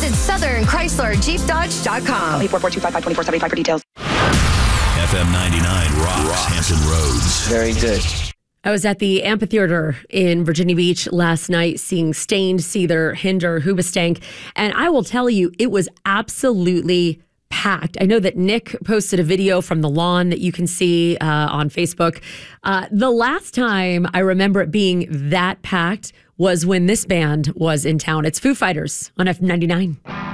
Visit SouthernChryslerJeepDodge.com. Call 844-255-2475 for details. FM 99 rocks Hampton Roads. Very good. I was at the amphitheater in Virginia Beach last night seeing Stained, Seether, Hinder, Hoobastank, and I will tell you, it was absolutely packed. I know that Nick posted a video from the lawn that you can see on Facebook. The last time I remember it being that packed was when this band was in town. It's Foo Fighters on FM 99.